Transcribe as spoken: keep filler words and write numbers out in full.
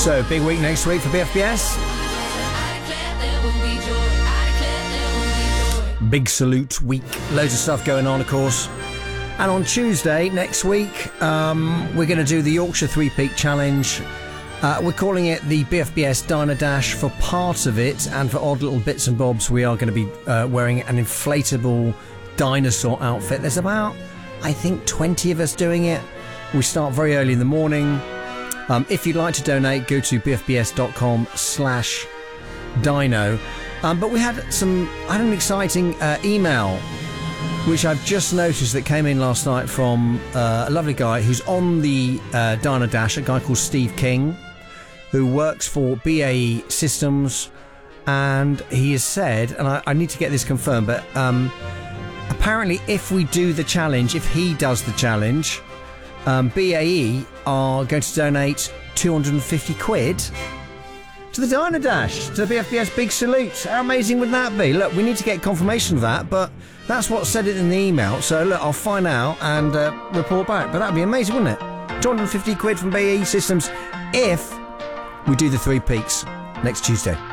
So, big week next week for B F B S. Big salute week. Loads of stuff going on, of course. And on Tuesday next week, um, we're going to do the Yorkshire Three Peak Challenge. Uh, we're calling it the B F B S Diner Dash for part of it, and for odd little bits and bobs, we are going to be uh, wearing an inflatable dinosaur outfit. There's about, I think, twenty of us doing it. We start very early in the morning. Um, if you'd like to donate, go to bfbs.com slash dino. Um, but we had some, I had an exciting uh, email, which I've just noticed that came in last night from uh, a lovely guy who's on the uh, Diner Dash, a guy called Steve King, who works for B A E Systems, and he has said, and I, I need to get this confirmed, but um, apparently if we do the challenge, if he does the challenge, um, B A E are going to donate two hundred fifty quid to the Diner Dash, to the B F B S Big Salute. How amazing would that be? Look, we need to get confirmation of that, but that's what said it in the email, so look, I'll find out and uh, report back. But that'd be amazing, wouldn't it? two hundred fifty quid from B A E Systems if we do the Three Peaks next Tuesday.